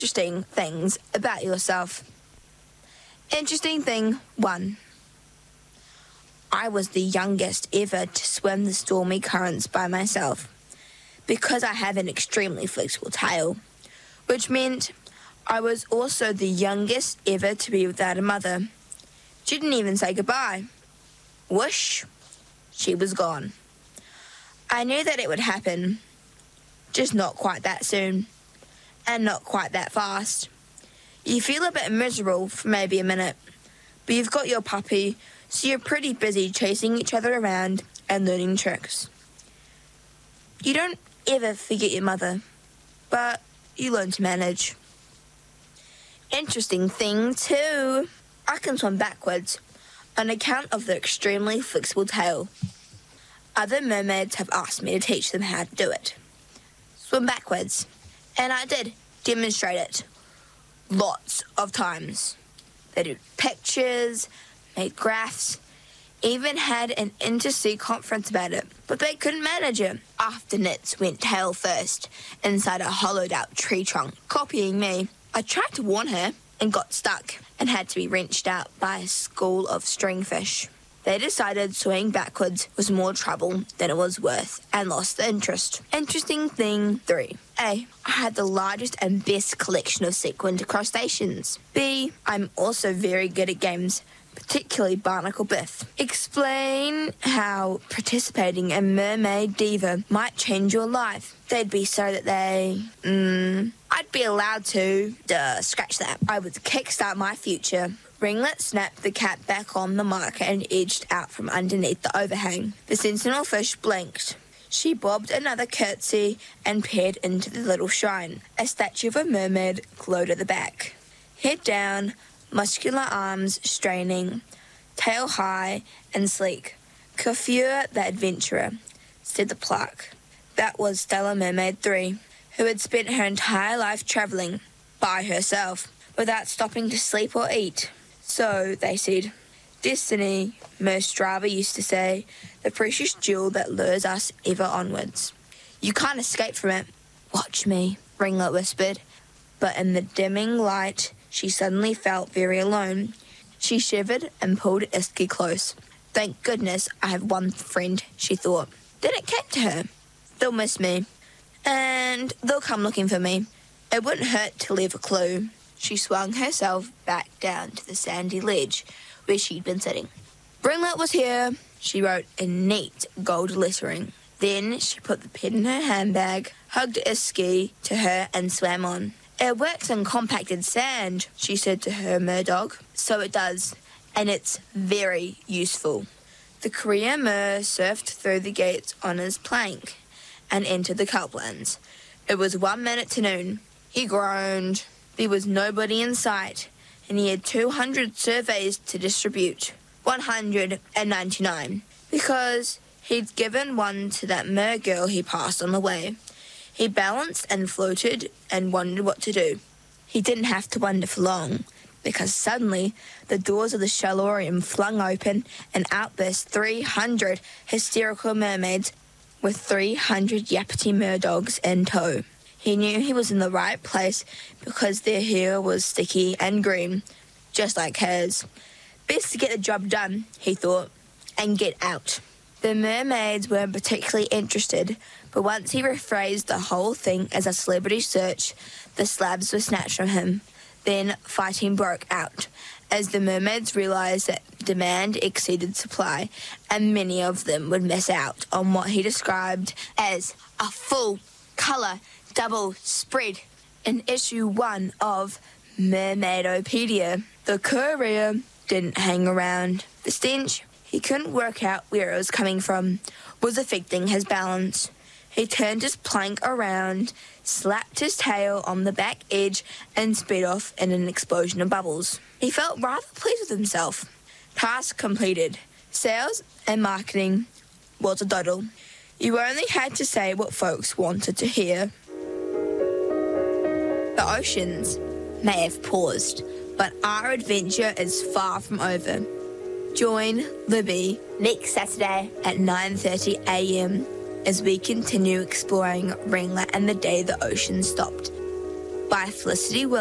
Interesting things about yourself. Interesting thing 1. I was the youngest ever to swim the stormy currents by myself because I have an extremely flexible tail, which meant I was also the youngest ever to be without a mother. She didn't even say goodbye. Whoosh, she was gone. I knew that it would happen, just not quite that soon, and not quite that fast. You feel a bit miserable for maybe a minute, but you've got your puppy, so you're pretty busy chasing each other around and learning tricks. You don't ever forget your mother, but you learn to manage. Interesting thing 2. I can swim backwards on account of their extremely flexible tail. Other mermaids have asked me to teach them how to do it. Swim backwards. And I did demonstrate it lots of times. They did pictures, made graphs, even had an inter-sea conference about it, but they couldn't manage it. After Nitz went tail first inside a hollowed-out tree trunk, copying me. I tried to warn her and got stuck and had to be wrenched out by a school of stringfish. They decided swimming backwards was more trouble than it was worth and lost the interest. Interesting thing 3. A. I had the largest and best collection of sequined crustaceans. B. I'm also very good at games, particularly Barnacle Biff. Explain how participating in Mermaid Diva might change your life. They'd be so that I'd be allowed to, scratch that. I would kickstart my future. Ringlet snapped the cat back on the marker and edged out from underneath the overhang. The sentinel fish blinked. She bobbed another curtsy and peered into the little shrine. A statue of a mermaid glowed at the back. Head down, muscular arms straining, tail high and sleek. Kafur the adventurer, said the plaque. That was Stella Mermaid 3, who had spent her entire life travelling by herself without stopping to sleep or eat. So, they said, destiny, Merstrava used to say, the precious jewel that lures us ever onwards. You can't escape from it. Watch me, Ringlet whispered. But in the dimming light, she suddenly felt very alone. She shivered and pulled Isky close. Thank goodness I have one friend, she thought. Then it came to her. They'll miss me. And they'll come looking for me. It wouldn't hurt to leave a clue. She swung herself back down to the sandy ledge where she'd been sitting. Ringlet was here, she wrote in neat gold lettering. Then she put the pen in her handbag, hugged Isky to her and swam on. It works in compacted sand, she said to her merdog. So it does, and it's very useful. The Korea mer surfed through the gates on his plank and entered the Kelplands. It was 1 minute to noon. He groaned. There was nobody in sight, and he had 200 surveys to distribute. 199, because he'd given one to that mer girl he passed on the way. He balanced and floated and wondered what to do. He didn't have to wonder for long, because suddenly the doors of the Shallorium flung open and out burst 300 hysterical mermaids with 300 yappity merdogs in tow. He knew he was in the right place because their hair was sticky and green, just like his. Best to get the job done, he thought, and get out. The mermaids weren't particularly interested, but once he rephrased the whole thing as a celebrity search, the slabs were snatched from him. Then fighting broke out, as the mermaids realised that demand exceeded supply, and many of them would miss out on what he described as a full-colour double spread in issue 1 of Mermaidopedia. The courier didn't hang around. The stench, he couldn't work out where it was coming from, was affecting his balance. He turned his plank around, slapped his tail on the back edge, and sped off in an explosion of bubbles. He felt rather pleased with himself. Task completed. Sales and marketing was a doddle. You only had to say what folks wanted to hear. The oceans may have paused, but our adventure is far from over. Join Libby next Saturday at 9:30 a.m. as we continue exploring Ringlet and the Day the Ocean Stopped. by Felicity